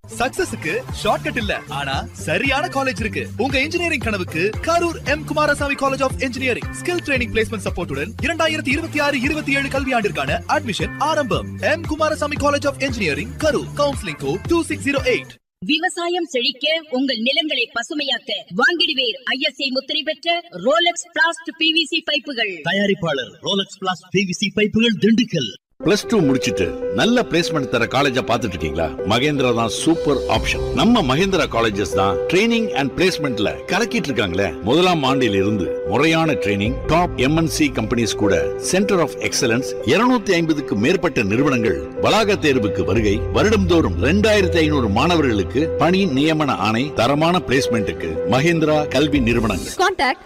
சக்சஸுக்கு shortcut இல்ல, ஆனா சரியான காலேஜ் இருக்கு. உங்க இன்ஜினியரிங் கனவுக்கு Karur M Kumaraswamy college of engineering skill training placement சப்போர்ட்டுடன் 2026-27 கல்வியாண்டிற்கான அட்மிஷன் ஆரம்பம். M Kumaraswamy college of engineering Karur. Counselling code 2608. விவசாயம் செழிக்க உங்கள் நிலங்களை பசுமையாக்க வாங்கிடுவேர் ஐஎஸ்ஐ முத்திரை பெற்ற ரோலக்ஸ் பிளாஸ்ட் பிவிசி பைப்புகள். தயாரிப்பாளர் ரோலக்ஸ் பிளாஸ்ட் பிவிசி பைப்புகள், திண்டுக்கல். +2 முடிச்சிட்டு நல்ல பிளேஸ்மெண்ட் தர காலேஜா பாத்துட்டு இருக்கீங்களா? மகேந்திரா தான் சூப்பர் ஆப்ஷன். நம்ம மகேந்திரா காலேஜஸ் தான் ட்ரைனிங் அண்ட் பிளேஸ்மெண்ட்ல கலக்கிட்டு இருக்காங்களே. முதலாம் ஆண்டில் இருந்து முறையான ட்ரைனிங், டாப் MNC கம்பெனிஸ் கூட சென்டர் ஆஃப் எக்ஸலன்ஸ் 250க்கு மேற்பட்ட நிறுவனங்கள் வளாக தேர்வுக்கு வருகை. வருடம்தோறும் 2500 மாணவர்களுக்கு பணி நியமன ஆணை. தரமான பிளேஸ்மெண்ட்டுக்கு மகேந்திரா கல்வி நிறுவனங்கள். Contact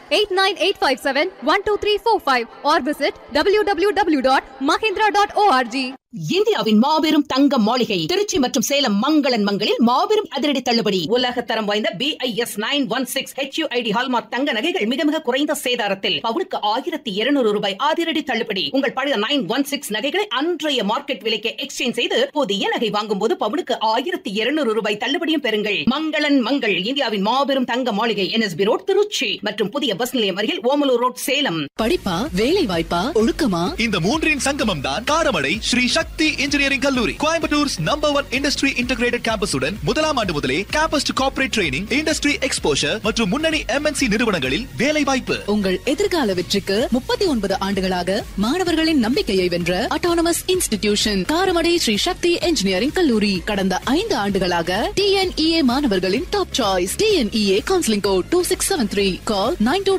8985712345 or visit www.mahindra.org. இந்தியாவின் மாபெரும் தங்க மாளிகை திருச்சி மற்றும் சேலம் மங்களன் மங்களில் மாபெரும் அதிரடி தள்ளுபடி. உலக தரம் வாய்ந்த BIS 916 HUID ஹால்மார்க் தங்க நகைகள் மிக மிக குறைந்த சேதாரத்தில் பவுனுக்கு 1200 ரூபாய் அதிரடி தள்ளுபடி. உங்கள் பழைய 916 நகைகளை அன்றைய மார்க்கெட் விலைக்கு எக்ஸ்சேஞ்ச் செய்து புதிய நகை வாங்கும் போது பவுனுக்கு 1200 ரூபாய் தள்ளுபடியும் பெறுங்கள். மங்களன் மங்கள் இந்தியாவின் மாபெரும் தங்க மாளிகை, NSB ரோட் திருச்சி மற்றும் புதிய பஸ் நிலையம் அருகில் ஓமலூர் ரோட் சேலம். படிப்பா, வேலை வாய்ப்பா, ஒழுக்கமா, இந்த மூன்றின் சங்கமம் தான் காரமடை ஸ்ரீ சக்தி இன்ஜினியரிங் கல்லூரி. கோயம்புத்தூர்ஸ் நம்பர் 1 இண்டஸ்ட்ரி இன்டகிரேட்டட் கேம்பஸுடன் முதலாம் ஆண்டு முதலே campus to corporate training, industry exposure மற்றும் முன்னணி MNC நிறுவனங்களில் வேலை வாய்ப்பு. உங்கள் எதிர்கால வெற்றிக்கு 39 ஆண்டுகளாக மாணவர்களின் நம்பிக்கையை வென்ற அட்டானமஸ் இன்ஸ்டிடியூஷன் காரமடை ஸ்ரீ சக்தி இன்ஜினியரிங் கல்லூரி. கடந்த 5 ஆண்டுகளாக TNEA மாணவர்களின் top choice. TNEA counselling code 2673. கால்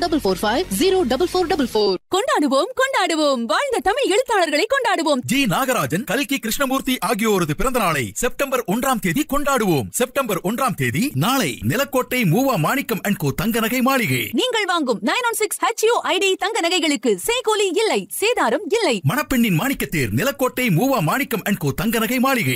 9245044444. கொண்டாடுவோம் கொண்டாடுவோம், வாழ்ந்த தமிழ் எழுத்தாளர்களை கொண்டாடுவோம். ஜி நாகராஜன், கல்கி கிருஷ்ணமூர்த்தி ஆகியோரது பிறந்த நாளை செப்டம்பர் 1ஆம் தேதி கொண்டாடுவோம். செப்டம்பர் 1ஆம் தேதி நாளை நிலக்கோட்டை மூவா மாணிக்கம் அண்ட் கோ தங்க நகை மாளிகை. நீங்கள் வாங்கும் 916 HUID தங்க நகைகளுக்கு செய்கூலி இல்லை, சேதாரம் இல்லை. மணப்பெண்ணின் மாணிக்கத்தேர் நிலக்கோட்டை மூவா மாணிக்கம் அண்ட் கோ தங்க நகை மாளிகை.